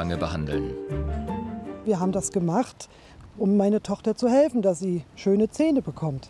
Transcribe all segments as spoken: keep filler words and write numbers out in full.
Zahnspange behandeln. Wir haben das gemacht, um meiner Tochter zu helfen, dass sie schöne Zähne bekommt.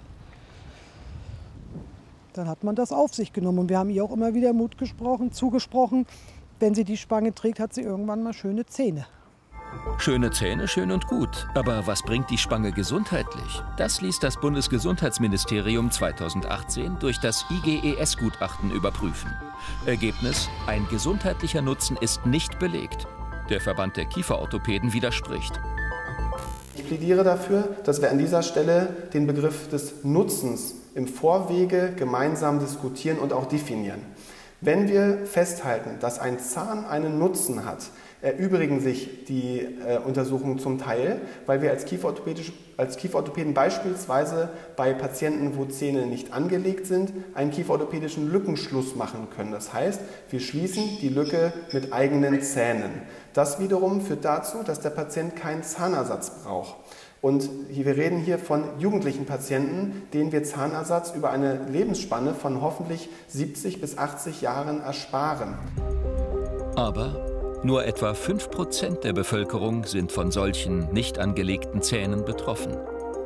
Dann hat man das auf sich genommen und wir haben ihr auch immer wieder Mut gesprochen, zugesprochen. Wenn sie die Spange trägt, hat sie irgendwann mal schöne Zähne. Schöne Zähne, schön und gut. Aber was bringt die Spange gesundheitlich? Das ließ das Bundesgesundheitsministerium zweitausendachtzehn durch das I G E S-Gutachten überprüfen. Ergebnis: ein gesundheitlicher Nutzen ist nicht belegt. Der Verband der Kieferorthopäden widerspricht. Ich plädiere dafür, dass wir an dieser Stelle den Begriff des Nutzens im Vorwege gemeinsam diskutieren und auch definieren. Wenn wir festhalten, dass ein Zahn einen Nutzen hat, erübrigen sich die äh, Untersuchungen zum Teil, weil wir als, als Kieferorthopäden beispielsweise bei Patienten, wo Zähne nicht angelegt sind, einen kieferorthopädischen Lückenschluss machen können. Das heißt, wir schließen die Lücke mit eigenen Zähnen. Das wiederum führt dazu, dass der Patient keinen Zahnersatz braucht. Und hier, wir reden hier von jugendlichen Patienten, denen wir Zahnersatz über eine Lebensspanne von hoffentlich siebzig bis achtzig Jahren ersparen. Aber nur etwa fünf Prozent der Bevölkerung sind von solchen nicht angelegten Zähnen betroffen.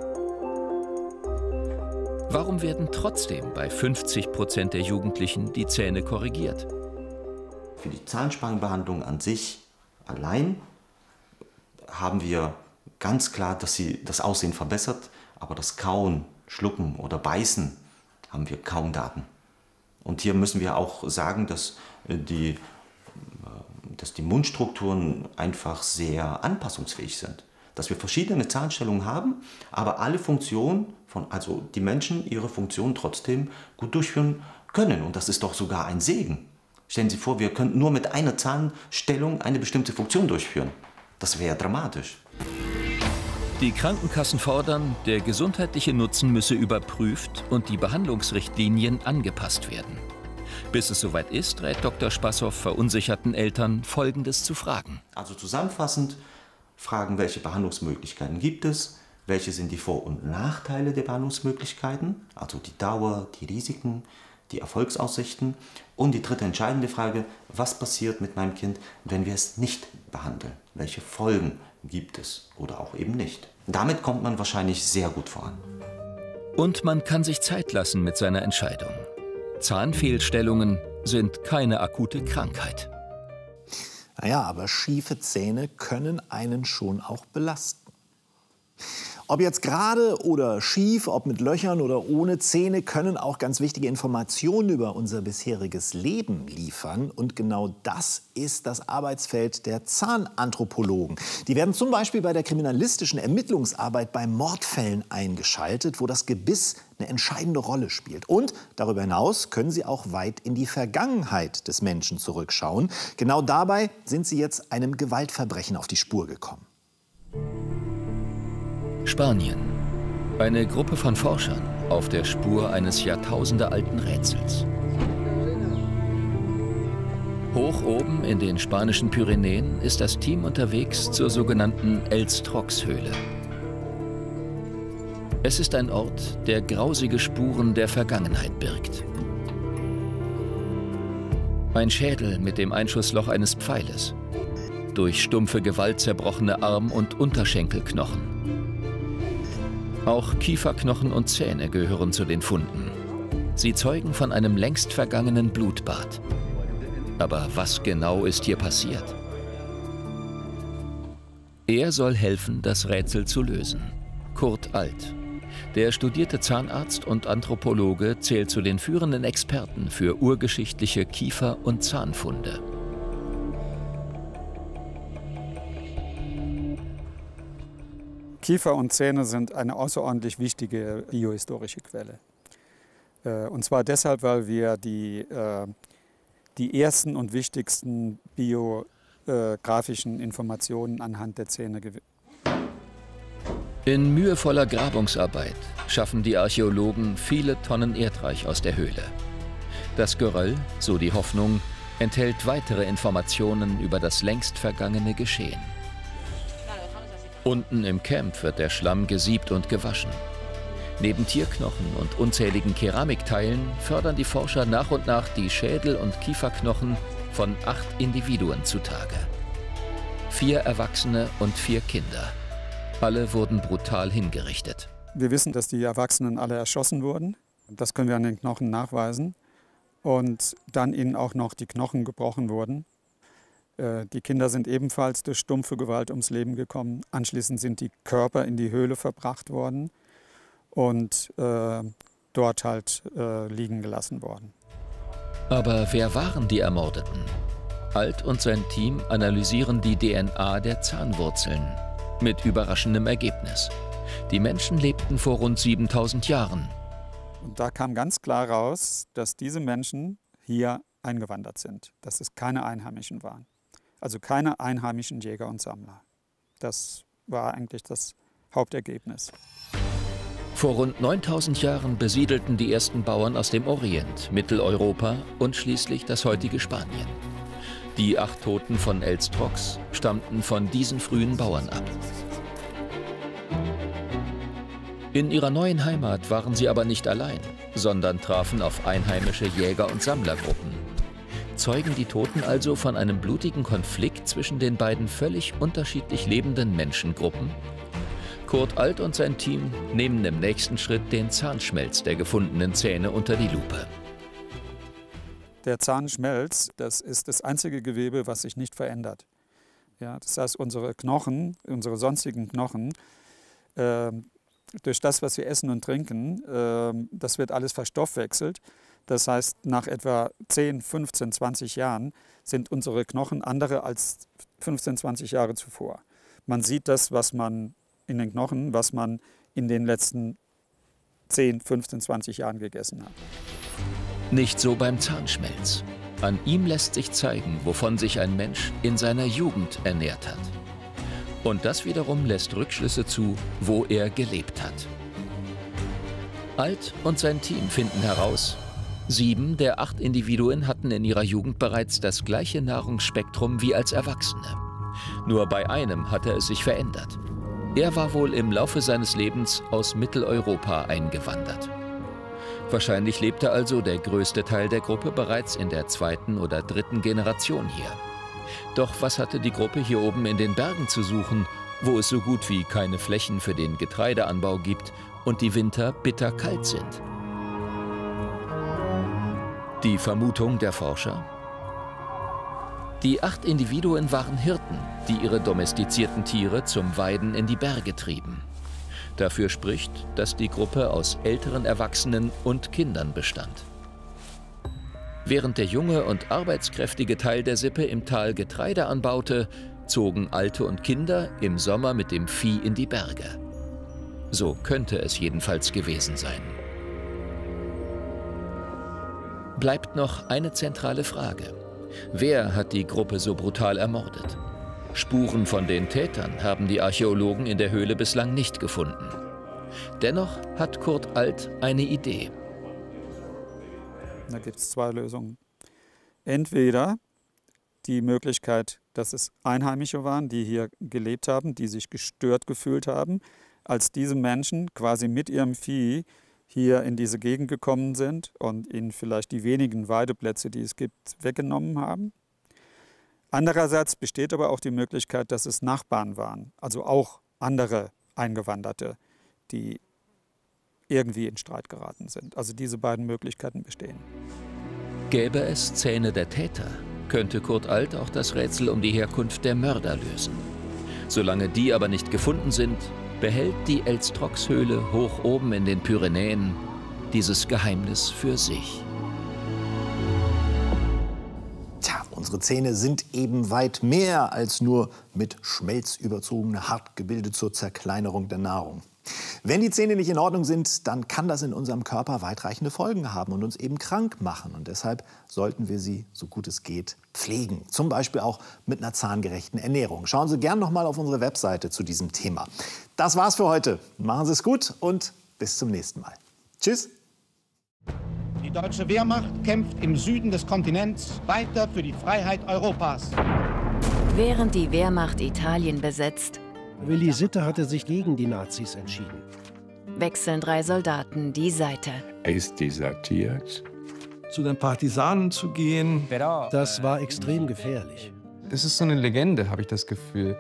Warum werden trotzdem bei fünfzig Prozent der Jugendlichen die Zähne korrigiert? Für die Zahnspangenbehandlung an sich allein haben wir ganz klar, dass sie das Aussehen verbessert, aber das Kauen, Schlucken oder Beißen haben wir kaum Daten. Und hier müssen wir auch sagen, dass die, dass die Mundstrukturen einfach sehr anpassungsfähig sind. Dass wir verschiedene Zahnstellungen haben, aber alle Funktionen, von, also die Menschen ihre Funktion trotzdem gut durchführen können. Und das ist doch sogar ein Segen. Stellen Sie vor, wir könnten nur mit einer Zahnstellung eine bestimmte Funktion durchführen. Das wäre dramatisch. Die Krankenkassen fordern, der gesundheitliche Nutzen müsse überprüft und die Behandlungsrichtlinien angepasst werden. Bis es soweit ist, rät Doktor Spassow verunsicherten Eltern, Folgendes zu fragen. Also zusammenfassend fragen, welche Behandlungsmöglichkeiten gibt es, welche sind die Vor- und Nachteile der Behandlungsmöglichkeiten, also die Dauer, die Risiken, die Erfolgsaussichten. Und die dritte entscheidende Frage, was passiert mit meinem Kind, wenn wir es nicht behandeln? Welche Folgen gibt es oder auch eben nicht? Damit kommt man wahrscheinlich sehr gut voran. Und man kann sich Zeit lassen mit seiner Entscheidung. Zahnfehlstellungen sind keine akute Krankheit. Naja, aber schiefe Zähne können einen schon auch belasten. Ob jetzt gerade oder schief, ob mit Löchern oder ohne Zähne, können auch ganz wichtige Informationen über unser bisheriges Leben liefern. Und genau das ist das Arbeitsfeld der Zahnanthropologen. Die werden zum Beispiel bei der kriminalistischen Ermittlungsarbeit bei Mordfällen eingeschaltet, wo das Gebiss eine entscheidende Rolle spielt. Und darüber hinaus können sie auch weit in die Vergangenheit des Menschen zurückschauen. Genau dabei sind sie jetzt einem Gewaltverbrechen auf die Spur gekommen. Spanien. Eine Gruppe von Forschern auf der Spur eines jahrtausendealten Rätsels. Hoch oben in den spanischen Pyrenäen ist das Team unterwegs zur sogenannten Els-Trox-Höhle. Es ist ein Ort, der grausige Spuren der Vergangenheit birgt. Ein Schädel mit dem Einschussloch eines Pfeiles. Durch stumpfe Gewalt zerbrochene Arm- und Unterschenkelknochen. Auch Kieferknochen und Zähne gehören zu den Funden. Sie zeugen von einem längst vergangenen Blutbad. Aber was genau ist hier passiert? Er soll helfen, das Rätsel zu lösen. Kurt Alt. Der studierte Zahnarzt und Anthropologe zählt zu den führenden Experten für urgeschichtliche Kiefer- und Zahnfunde. Kiefer und Zähne sind eine außerordentlich wichtige biohistorische Quelle. Und zwar deshalb, weil wir die, die ersten und wichtigsten biografischen Informationen anhand der Zähne gewinnen. In mühevoller Grabungsarbeit schaffen die Archäologen viele Tonnen Erdreich aus der Höhle. Das Geröll, so die Hoffnung, enthält weitere Informationen über das längst vergangene Geschehen. Unten im Camp wird der Schlamm gesiebt und gewaschen. Neben Tierknochen und unzähligen Keramikteilen fördern die Forscher nach und nach die Schädel- und Kieferknochen von acht Individuen zutage. vier Erwachsene und vier Kinder. Alle wurden brutal hingerichtet. Wir wissen, dass die Erwachsenen alle erschossen wurden. Das können wir an den Knochen nachweisen. Und dann ihnen auch noch die Knochen gebrochen wurden. Die Kinder sind ebenfalls durch stumpfe Gewalt ums Leben gekommen. Anschließend sind die Körper in die Höhle verbracht worden und äh, dort halt äh, liegen gelassen worden. Aber wer waren die Ermordeten? Alt und sein Team analysieren die D N A der Zahnwurzeln. Mit überraschendem Ergebnis. Die Menschen lebten vor rund siebentausend Jahren. Und da kam ganz klar raus, dass diese Menschen hier eingewandert sind, dass es keine Einheimischen waren. Also keine einheimischen Jäger und Sammler. Das war eigentlich das Hauptergebnis. Vor rund neuntausend Jahren besiedelten die ersten Bauern aus dem Orient, Mitteleuropa und schließlich das heutige Spanien. Die acht Toten von Elstrocks stammten von diesen frühen Bauern ab. In ihrer neuen Heimat waren sie aber nicht allein, sondern trafen auf einheimische Jäger- und Sammlergruppen. Zeugen die Toten also von einem blutigen Konflikt zwischen den beiden völlig unterschiedlich lebenden Menschengruppen? Kurt Alt und sein Team nehmen im nächsten Schritt den Zahnschmelz der gefundenen Zähne unter die Lupe. Der Zahnschmelz, das ist das einzige Gewebe, was sich nicht verändert. Ja, das heißt, unsere Knochen, unsere sonstigen Knochen, äh, durch das, was wir essen und trinken, äh, das wird alles verstoffwechselt. Das heißt, nach etwa zehn, fünfzehn, zwanzig Jahren sind unsere Knochen andere als fünfzehn, zwanzig Jahre zuvor. Man sieht das, was man in den Knochen, was man in den letzten zehn, fünfzehn, zwanzig Jahren gegessen hat. Nicht so beim Zahnschmelz. An ihm lässt sich zeigen, wovon sich ein Mensch in seiner Jugend ernährt hat. Und das wiederum lässt Rückschlüsse zu, wo er gelebt hat. Alt und sein Team finden heraus, sieben der acht Individuen hatten in ihrer Jugend bereits das gleiche Nahrungsspektrum wie als Erwachsene. Nur bei einem hatte es sich verändert. Er war wohl im Laufe seines Lebens aus Mitteleuropa eingewandert. Wahrscheinlich lebte also der größte Teil der Gruppe bereits in der zweiten oder dritten Generation hier. Doch was hatte die Gruppe hier oben in den Bergen zu suchen, wo es so gut wie keine Flächen für den Getreideanbau gibt und die Winter bitterkalt sind? Die Vermutung der Forscher? Die acht Individuen waren Hirten, die ihre domestizierten Tiere zum Weiden in die Berge trieben. Dafür spricht, dass die Gruppe aus älteren Erwachsenen und Kindern bestand. Während der junge und arbeitskräftige Teil der Sippe im Tal Getreide anbaute, zogen Alte und Kinder im Sommer mit dem Vieh in die Berge. So könnte es jedenfalls gewesen sein. Bleibt noch eine zentrale Frage. Wer hat die Gruppe so brutal ermordet? Spuren von den Tätern haben die Archäologen in der Höhle bislang nicht gefunden. Dennoch hat Kurt Alt eine Idee. Da gibt es zwei Lösungen. Entweder die Möglichkeit, dass es Einheimische waren, die hier gelebt haben, die sich gestört gefühlt haben, als diese Menschen quasi mit ihrem Vieh hier in diese Gegend gekommen sind und ihnen vielleicht die wenigen Weideplätze, die es gibt, weggenommen haben. Andererseits besteht aber auch die Möglichkeit, dass es Nachbarn waren, also auch andere Eingewanderte, die irgendwie in Streit geraten sind. Also diese beiden Möglichkeiten bestehen. Gäbe es Zähne der Täter, könnte Kurt Alt auch das Rätsel um die Herkunft der Mörder lösen. Solange die aber nicht gefunden sind, behält die Elstrocks-Höhle hoch oben in den Pyrenäen dieses Geheimnis für sich. Tja, unsere Zähne sind eben weit mehr als nur mit Schmelz überzogene Hartgebilde zur Zerkleinerung der Nahrung. Wenn die Zähne nicht in Ordnung sind, dann kann das in unserem Körper weitreichende Folgen haben und uns eben krank machen. Und deshalb sollten wir sie, so gut es geht, pflegen. Zum Beispiel auch mit einer zahngerechten Ernährung. Schauen Sie gern noch mal auf unsere Webseite zu diesem Thema. Das war's für heute. Machen Sie es gut und bis zum nächsten Mal. Tschüss. Die deutsche Wehrmacht kämpft im Süden des Kontinents weiter für die Freiheit Europas. Während die Wehrmacht Italien besetzt, Willi Sitte hatte sich gegen die Nazis entschieden. wechseln drei Soldaten die Seite. Er ist desertiert. Zu den Partisanen zu gehen, das war extrem gefährlich. das ist so eine Legende, habe ich das Gefühl.